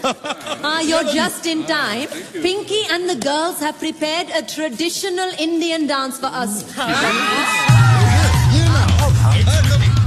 You're just in time. Pinky and the girls have prepared a traditional Indian dance for us. You know.